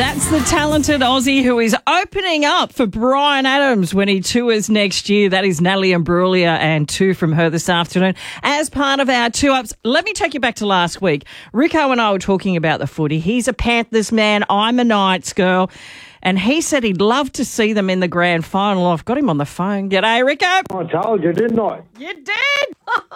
That's the talented Aussie who is opening up for Bryan Adams when he tours next year. That is Natalie Imbruglia, and two from her this afternoon. As part of our two-ups, let me take you back to last week. Rico and I were talking about the footy. He's a Panthers man. I'm a Knights girl. And he said he'd love to see them in the grand final. I've got him on the phone. G'day, Rico. I told you, didn't I? You did.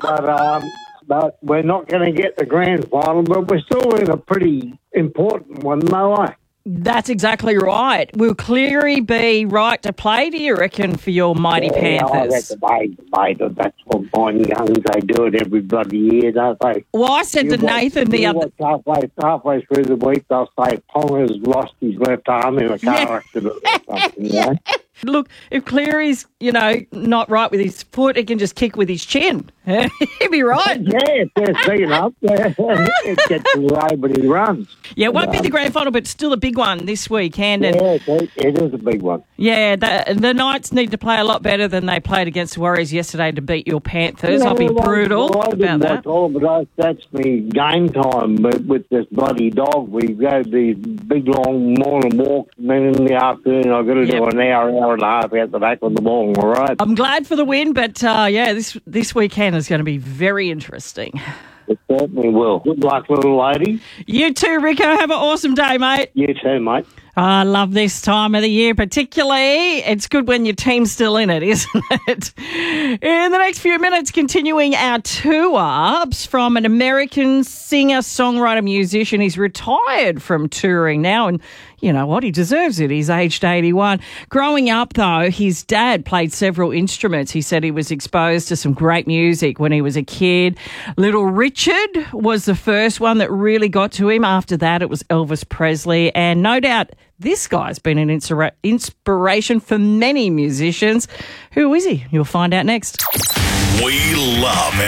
But we're not going to get the grand final, but we're still in a pretty important one, though, eh? That's exactly right. Will Cleary be right to play, do you reckon, for your mighty Panthers? I reckon that's what mine young. They do it every bloody year, don't they? Well, I said to Nathan the other... Halfway through the week, they'll say Ponga's lost his left arm in a car accident or something, you know? Look, if Cleary's, not right with his foot, he can just kick with his chin. He'd be right. Yeah, if they're big enough, it gets away, but he runs. Yeah, it won't be the grand final, but still a big one this weekend. Yeah, it is a big one. Yeah, the Knights need to play a lot better than they played against the Warriors yesterday to beat your Panthers. I'll be brutal about that. But that's me game time with this bloody dog. We go these big, long morning walks, and then in the afternoon I've got to do an hour and a half out the back on the ball, all right? I'm glad for the win, but, this weekend is going to be very interesting. It certainly will. Good luck, little lady. You too, Rico. Have an awesome day, mate. You too, mate. I love this time of the year, particularly. It's good when your team's still in it, isn't it? In the next few minutes, continuing our two-ups from an American singer, songwriter, musician. He's retired from touring now, and you know what? He deserves it. He's aged 81. Growing up, though, his dad played several instruments. He said he was exposed to some great music when he was a kid. Little Richard was the first one that really got to him. After that, it was Elvis Presley. And no doubt this guy's been an inspiration for many musicians. Who is he? You'll find out next. We love